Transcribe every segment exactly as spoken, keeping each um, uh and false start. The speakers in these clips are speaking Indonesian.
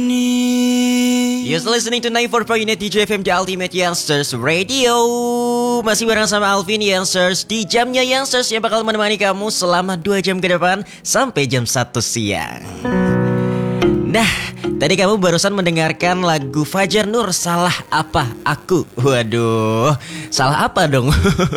You're listening to ninety four point eight D J F M, The Ultimate Youngsters Radio. Masih bareng sama Alvin Youngsters di jamnya Youngsters yang bakal menemani kamu selama dua jam ke depan sampai jam satu siang. Nah, tadi kamu barusan mendengarkan lagu Fajar Nur, Salah Apa Aku. Waduh, salah apa dong?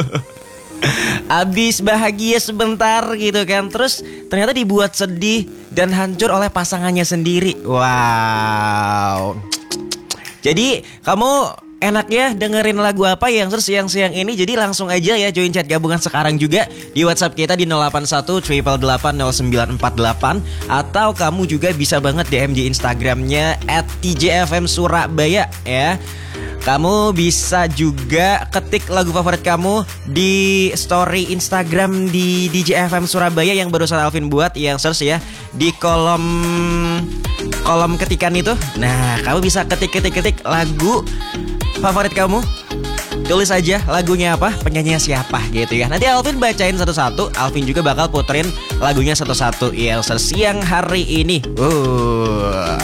Abis bahagia sebentar gitu kan, terus ternyata dibuat sedih dan hancur oleh pasangannya sendiri. Wow. Jadi kamu enaknya dengerin lagu apa yang terus siang-siang ini? Jadi langsung aja ya join chat gabungan sekarang juga di WhatsApp kita di nol delapan satu delapan delapan delapan nol sembilan empat delapan. Atau kamu juga bisa banget D M di Instagramnya at T J F M Surabaya ya. Kamu bisa juga ketik lagu favorit kamu di story Instagram di D J F M Surabaya yang barusan Alvin buat, yang search ya di kolom kolom ketikan itu. Nah, kamu bisa ketik-ketik-ketik lagu favorit kamu. Tulis aja lagunya apa, penyanyinya siapa gitu ya. Nanti Alvin bacain satu-satu. Alvin juga bakal puterin lagunya satu-satu yang siang hari ini. Uh.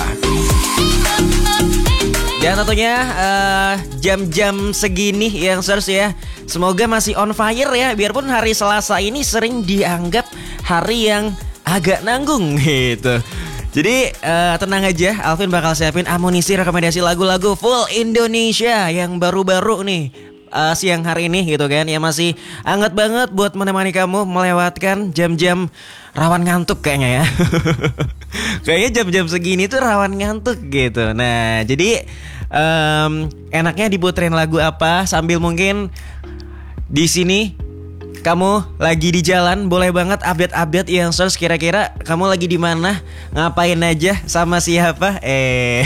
Dan tentunya uh, jam-jam segini yang seharus ya, semoga masih on fire ya. Biarpun hari Selasa ini sering dianggap hari yang agak nanggung gitu. Jadi uh, tenang aja, Alvin bakal siapin amunisi rekomendasi lagu-lagu full Indonesia yang baru-baru nih uh, siang hari ini gitu kan. Yang masih hangat banget buat menemani kamu melewatkan jam-jam rawan ngantuk kayaknya ya. Kayaknya jam-jam segini tuh rawan ngantuk gitu. Nah jadi um, enaknya diputerin lagu apa sambil mungkin di sini kamu lagi di jalan, boleh banget update-update yang search kira-kira kamu lagi di mana, ngapain aja, sama siapa. Eh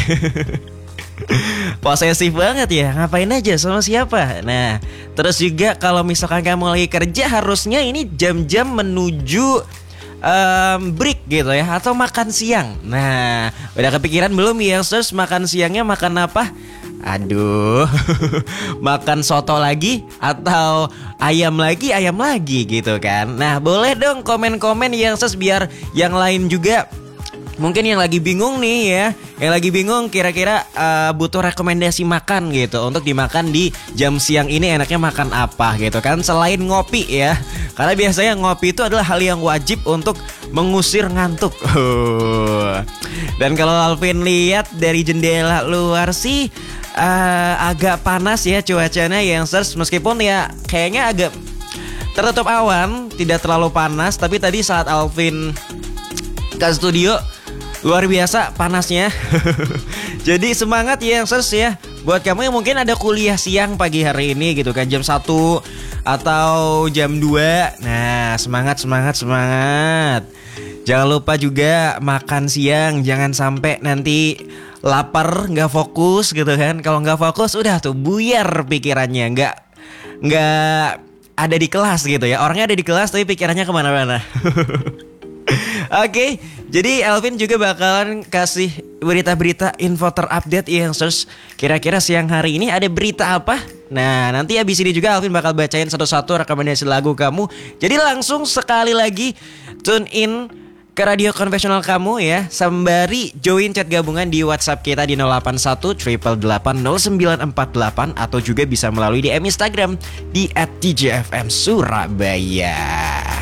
posesif banget ya, ngapain aja sama siapa. Nah terus juga kalau misalkan kamu lagi kerja, harusnya ini jam-jam menuju um, break gitu ya, atau makan siang. Nah udah kepikiran belum ya search makan siangnya makan apa? Aduh, makan soto lagi atau ayam lagi, ayam lagi gitu kan. Nah boleh dong komen-komen yang ses biar yang lain juga mungkin yang lagi bingung nih ya, yang lagi bingung kira-kira uh, butuh rekomendasi makan gitu untuk dimakan di jam siang ini, enaknya makan apa gitu kan, selain ngopi ya. Karena biasanya ngopi itu adalah hal yang wajib untuk mengusir ngantuk. Dan kalau Alvin lihat dari jendela luar sih uh, agak panas ya cuacanya yang search, meskipun ya kayaknya agak tertutup awan, tidak terlalu panas. Tapi tadi saat Alvin ke studio luar biasa panasnya. Jadi semangat ya yang search ya buat kamu yang mungkin ada kuliah siang pagi hari ini gitu kan, jam satu atau jam dua. Nah semangat semangat semangat. Jangan lupa juga makan siang, jangan sampai nanti lapar nggak fokus gitu kan. Kalau nggak fokus udah tuh buyar pikirannya, nggak nggak ada di kelas gitu ya. Orangnya ada di kelas tapi pikirannya kemana-mana. Oke, okay, jadi Alvin juga bakalan kasih berita-berita info terupdate yang search kira-kira siang hari ini ada berita apa. Nah nanti abis ini juga Alvin bakal bacain satu-satu rekomendasi lagu kamu. Jadi langsung sekali lagi tune in ke radio konvensional kamu ya, sembari join chat gabungan di WhatsApp kita di nol delapan satu delapan delapan nol sembilan empat delapan, atau juga bisa melalui D M Instagram di at D J F M Surabaya.